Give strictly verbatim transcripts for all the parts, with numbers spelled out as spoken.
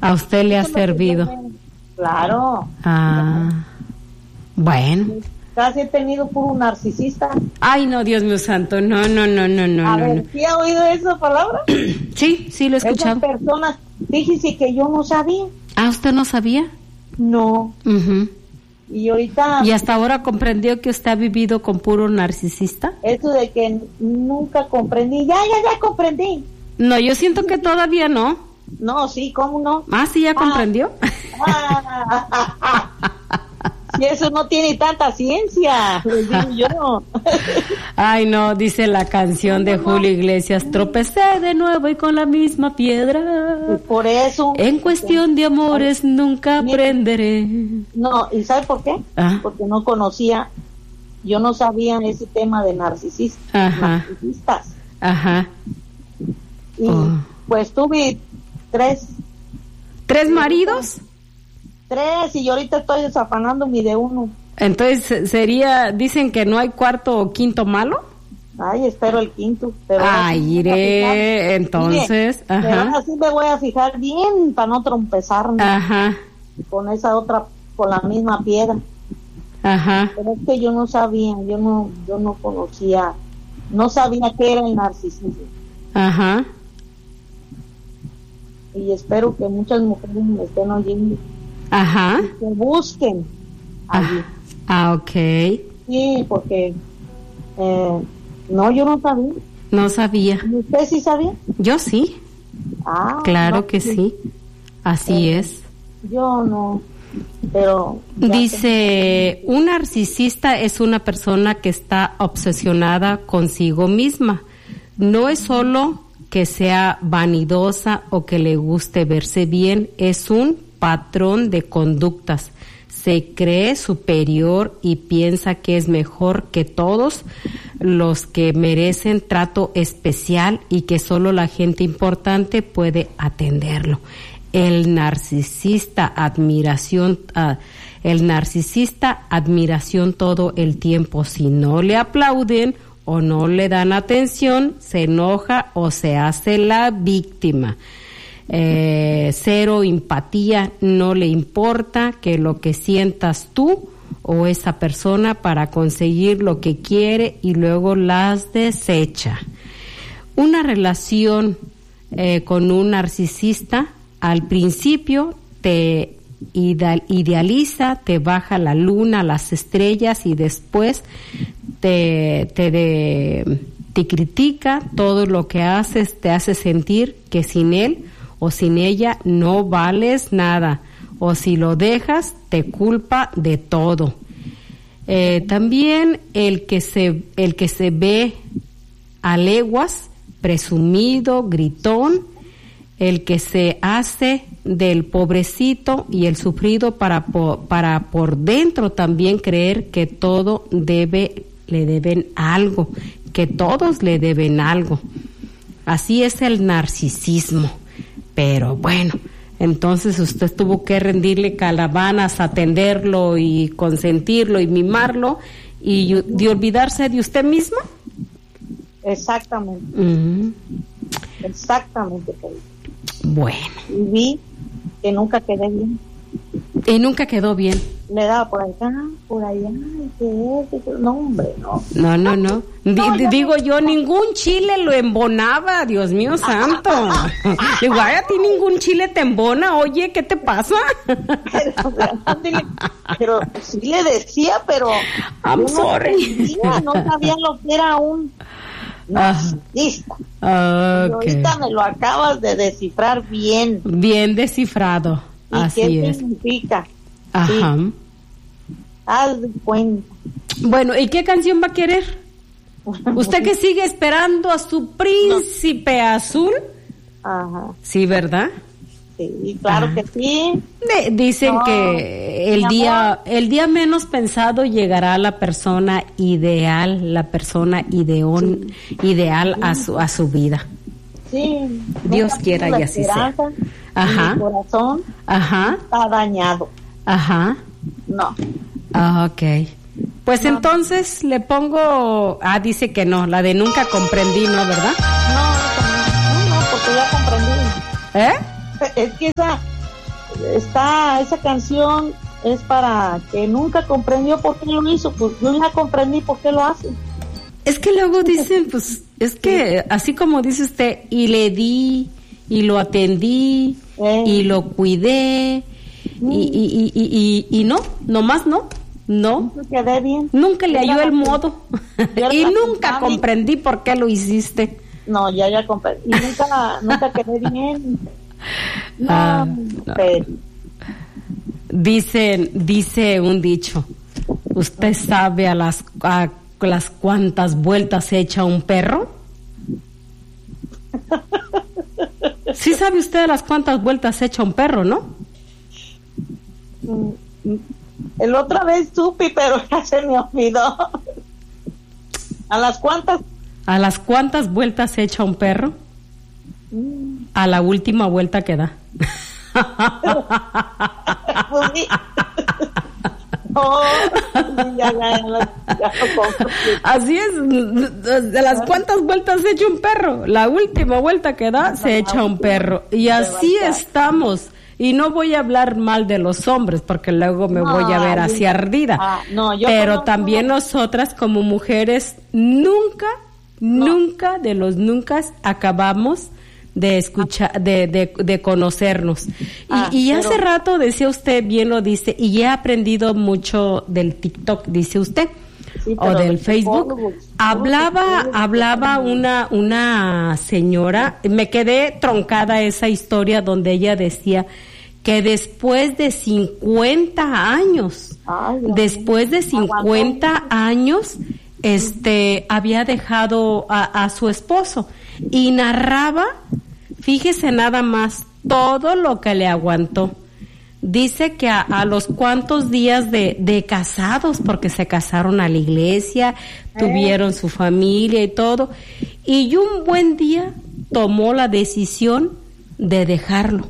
A usted le ha servido. Claro. Ah, bueno. Casi he tenido puro narcisista. Ay, no, Dios mío santo, no, no, no, no, no. A no, ver, no. ¿sí ha oído esa palabra? Sí, sí lo he escuchado. Esas personas, fíjese que yo no sabía. Ah, ¿usted no sabía? No. Uh-huh. Y ahorita... ¿Y hasta ahora comprendió que usted ha vivido con puro narcisista? Eso de que nunca comprendí. Ya, ya, ya comprendí. No, yo siento que todavía no. No, sí, ¿cómo no? Ah, sí, ya comprendió. Ah, y eso no tiene tanta ciencia, les digo yo. Ay, no, dice la canción de Julio Iglesias, tropecé de nuevo y con la misma piedra. Y por eso. En cuestión de amores nunca aprenderé. No, ¿y sabe por qué? Ah. Porque no conocía, yo no sabía ese tema de narcisistas. Ajá. narcisistas. Ajá. Y Oh. pues tuve tres. ¿Tres maridos? Tres, y ahorita estoy desafanándome de uno. Entonces sería, dicen que no hay cuarto o quinto malo. Ay, espero el quinto. Pero Ay, iré, entonces, mire, ajá. pero ahora sí me voy a fijar bien para no trompezarme Ajá, con esa otra, con la misma piedra. ajá. Pero es que yo no sabía, yo no, yo no conocía, no sabía qué era el narcisismo. Ajá. Y espero que muchas mujeres me estén oyendo. Ajá. Que busquen allí. Ah, ok. Sí, porque eh, no, yo no sabía. No sabía. ¿Y usted sí sabía? Yo sí. Ah, Claro no, que sí. Así Eh, es. Yo no, pero... ya Dice, un narcisista es una persona que está obsesionada consigo misma. No es solo que sea vanidosa o que le guste verse bien, es un patrón de conductas. Se cree superior y piensa que es mejor que todos los que merecen trato especial y que solo la gente importante puede atenderlo. El narcisista admiración, uh, el narcisista admiración todo el tiempo. Si no le aplauden o no le dan atención, se enoja o se hace la víctima. Eh, cero empatía, no le importa que lo que sientas tú o esa persona para conseguir lo que quiere y luego las desecha. Una relación eh, con un narcisista al principio te idealiza, te baja la luna, las estrellas y después te, te, de, te critica, todo lo que haces te hace sentir que sin él o sin ella no vales nada, o si lo dejas te culpa de todo. Eh, también el que se el que se ve a leguas, presumido, gritón, el que se hace del pobrecito y el sufrido para por, para por dentro también creer que todo debe le deben algo, que todos le deben algo. Así es el narcisismo. Pero bueno, entonces usted tuvo que rendirle caravanas, atenderlo y consentirlo y mimarlo y de olvidarse de usted mismo. Exactamente. Uh-huh. Exactamente. Bueno. Y vi que nunca quedé bien. Y nunca quedó bien. Le daba por acá, por allá, que es, que... no, hombre, no. No, no, no. D- no digo yo, ningún chile lo embonaba, Dios mío santo. Digo, ay, a ti ningún chile te embona, oye, ¿qué te pasa? Pero, pero sí le decía, pero I'm no sorry. Entendía, no sabía lo que era un narcisista. Uh, okay. Y ahorita me lo acabas de descifrar bien. Bien descifrado. ¿Y así qué es. significa? Ajá. Sí. Haz de cuenta. Bueno, ¿y qué canción va a querer? ¿Usted que sigue esperando a su príncipe no. azul? Ajá. Sí, ¿verdad? Sí, claro ah. que sí. De, dicen no, que el día, el día menos pensado llegará la persona ideal, la persona ideón, sí. ideal sí. a su a su vida. Sí. Dios no quiera y así sea. Ajá. Mi corazón Ajá. está dañado. Ajá. No. Ah, okay. Pues no. Entonces le pongo, ah, dice que no, la de nunca comprendí, ¿no, verdad? No, no, no, porque ya comprendí. ¿Eh? Es que esa, está, esa canción es para que nunca comprendió por qué lo hizo, pues yo ya comprendí por qué lo hace. Es que luego dicen, pues, es que así como dice usted, y le di, y lo atendí, eh. y lo cuidé, mm. y, y, y, y, y no, nomás no, no. Nunca quedé bien. Nunca le halló el modo, y nunca comprendí por qué lo hiciste. No, ya, ya comprendí, y nunca, nunca quedé bien. No, ah, no. Pero... Dicen, dice un dicho, ¿usted sabe a las... A, las cuantas vueltas se echa un perro? Sí sabe usted las cuantas vueltas se echa un perro, ¿no? El otra vez supe, pero ya se me olvidó. ¿A las cuantas? ¿A las cuantas vueltas se echa un perro? Mm. A la última vuelta que da. Pues sí. Oh, ya, ya, ya, ya, así es, de las cuantas vueltas se echa un perro, la última vuelta que da se echa un perro, y así estamos. Y no voy a hablar mal de los hombres porque luego me no, voy a ver así ardida, ah, no, yo pero conozco, también nosotras como mujeres nunca, no. nunca de los nunca acabamos de escuchar, de, de, de conocernos. Ah, y, y pero... hace rato decía usted, bien lo dice, y he aprendido mucho del TikTok, dice usted, sí, o del Facebook. Polvo, hablaba, polvo, hablaba una, una señora, me quedé troncada esa historia donde ella decía que después de cincuenta años, ay, después de cincuenta años, este, había dejado a, a su esposo y narraba, fíjese nada más, todo lo que le aguantó. Dice que a, a los cuantos días de, de casados, porque se casaron a la iglesia, eh. tuvieron su familia y todo, y un buen día tomó la decisión de dejarlo.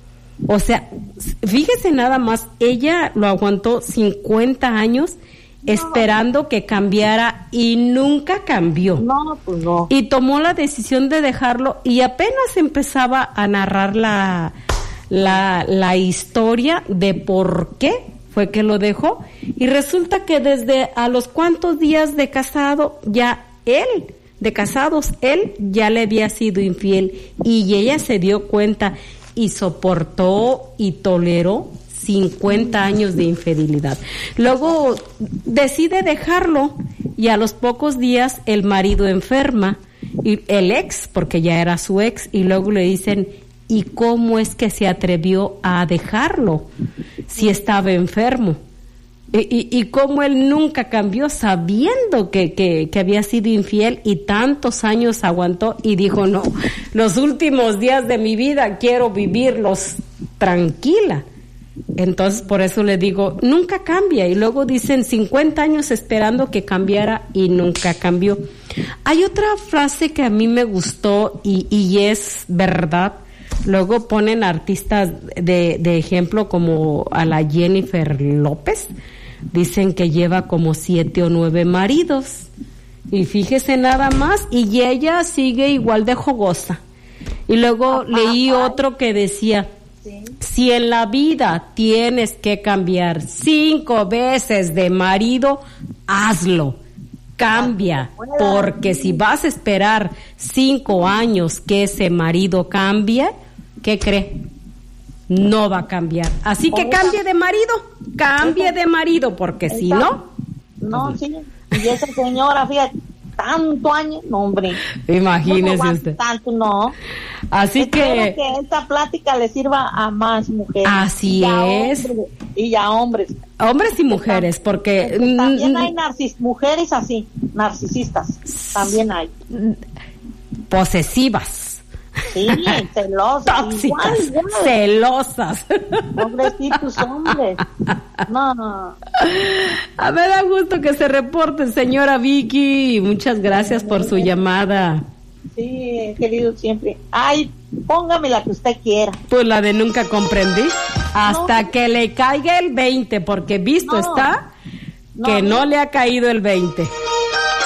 O sea, fíjese nada más, ella lo aguantó cincuenta años esperando que cambiara y nunca cambió. No, pues no. Y tomó la decisión de dejarlo y apenas empezaba a narrar la, la, la historia de por qué fue que lo dejó. Y resulta que desde a los cuantos días de casado, ya él, de casados, él ya le había sido infiel y ella se dio cuenta y soportó y toleró cincuenta años de infidelidad. Luego decide dejarlo y a los pocos días el marido enferma, y el ex, porque ya era su ex, y luego le dicen, ¿y cómo es que se atrevió a dejarlo si estaba enfermo? Y, y, y cómo él nunca cambió sabiendo que, que, que había sido infiel y tantos años aguantó y dijo, no, los últimos días de mi vida quiero vivirlos tranquila. Entonces, por eso le digo, nunca cambia. Y luego dicen cincuenta años esperando que cambiara y nunca cambió. Hay otra frase que a mí me gustó y, y es verdad. Luego ponen artistas de, de ejemplo como a la Jennifer López. Dicen que lleva como siete o nueve maridos. Y fíjese nada más, y ella sigue igual de jogosa. Y luego leí otro que decía, si en la vida tienes que cambiar cinco veces de marido, hazlo, cambia, porque si vas a esperar cinco años que ese marido cambie, ¿qué cree? No va a cambiar. Así que cambie de marido, cambie de marido, porque si no... No, sí, y esa señora, fíjate, tanto años, no, hombre. Imagínese no usted. Tanto, no. Así que... que esta plática le sirva a más mujeres. Así y es. Hombres, y a hombres. Hombres y mujeres, porque... También hay narcis mujeres así, narcisistas. También hay. Posesivas. Sí, celosas. Tóxicas, igual, igual. celosas. Pobrecitos hombres. No, no. A me da gusto que se reporte, señora Vicky. Muchas gracias por su llamada. Sí, querido, siempre. Ay, póngame la que usted quiera. Pues la de nunca comprendí. Hasta no. que le caiga el veinte, porque visto no. está que no. no le ha caído el veinte.